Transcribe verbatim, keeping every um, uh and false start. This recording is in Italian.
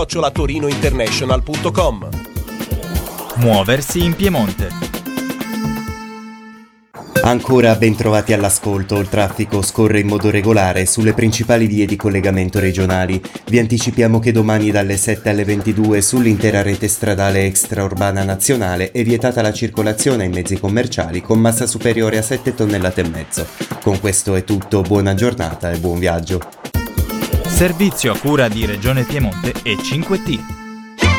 chiocciola torinointernational punto com. Muoversi in Piemonte. Ancora ben trovati all'ascolto, il traffico scorre in modo regolare sulle principali vie di collegamento regionali. Vi anticipiamo che domani dalle sette alle ventidue sull'intera rete stradale extraurbana nazionale è vietata la circolazione in mezzi commerciali con massa superiore a sette tonnellate e mezzo. Con questo è tutto, buona giornata e buon viaggio. Servizio a cura di Regione Piemonte e cinque T.